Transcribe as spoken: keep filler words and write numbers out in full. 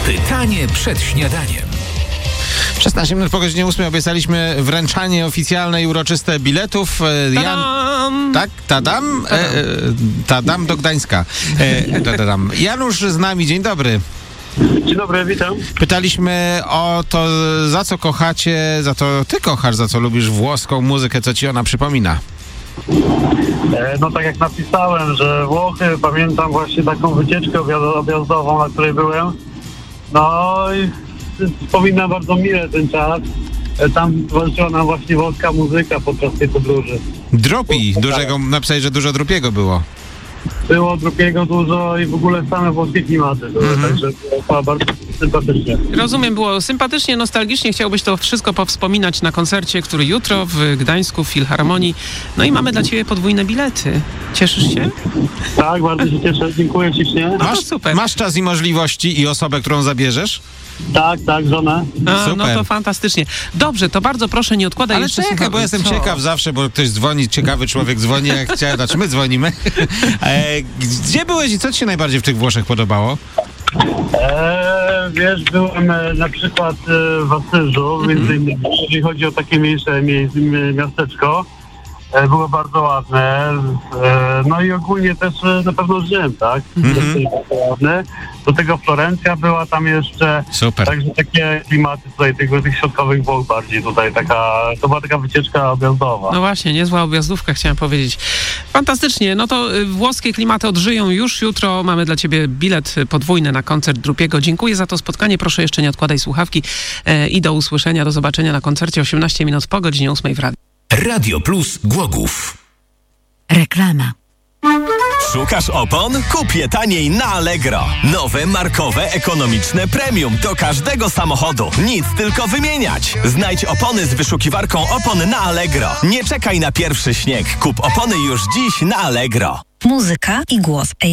Pytanie przed śniadaniem. szesnaście minut po godzinie ósmej obiecaliśmy wręczanie oficjalne i uroczyste biletów. Jan... Tak, tadam. E, e, tadam do Gdańska. E, tadam. Janusz z nami, dzień dobry. Dzień dobry, witam. Pytaliśmy o to, za co kochacie, za to ty kochasz, za co lubisz włoską muzykę, co ci ona przypomina. E, no tak jak napisałem, że Włochy, pamiętam właśnie taką wycieczkę objazd- objazdową, na której byłem. No i wspominam bardzo mile ten czas. E, tam towarzyszyła nam właśnie włoska muzyka podczas tej podróży. Dropi, dużego, napisałeś, że dużo Dropiego było. Było drugiego dużo i w ogóle same włoskie klimaty były, mm-hmm. Także było bardzo sympatycznie. Rozumiem, było sympatycznie, nostalgicznie. Chciałbyś to wszystko powspominać na koncercie, który jutro w Gdańsku w Filharmonii. No i mamy dla ciebie podwójne bilety. Cieszysz się? Tak, bardzo się cieszę. Dziękuję ślicznie. No masz, to super. Masz czas i możliwości i osobę, którą zabierzesz? Tak, tak, żonę. A, Super. no to fantastycznie. Dobrze, to bardzo proszę, nie odkładaj Ale jeszcze czekaj, słuchawek. bo jestem Co? ciekaw zawsze, bo ktoś dzwoni, ciekawy człowiek dzwoni, jak chciał, znaczy my dzwonimy. E, gdzie byłeś i co ci się najbardziej w tych Włoszech podobało? Eee, wiesz, byłem e, na przykład e, w Asyżu, między innymi, jeżeli chodzi o takie mniejsze mie- miasteczko. E, było bardzo ładne. E, no i ogólnie też e, na pewno Rzym, tak? Mhm. Też jest bardzo ładny. Do tego Florencja była tam jeszcze. Super. Także takie klimaty tutaj tych, tych środkowych Włoch bardziej tutaj taka, to była taka wycieczka objazdowa. No właśnie, niezła objazdówka, chciałem powiedzieć. Fantastycznie, no to y, włoskie klimaty odżyją już jutro. Mamy dla ciebie bilet podwójny na koncert Drupiego. Dziękuję za to spotkanie. Proszę jeszcze nie odkładaj słuchawki e, i do usłyszenia, do zobaczenia na koncercie osiemnaście minut po godzinie ósmej w radiu. Radio Plus Głogów. Reklama. Szukasz opon? Kup je taniej na Allegro. Nowe, markowe, ekonomiczne premium do każdego samochodu. Nic tylko wymieniać. Znajdź opony z wyszukiwarką opon na Allegro. Nie czekaj na pierwszy śnieg. Kup opony już dziś na Allegro. Muzyka i głos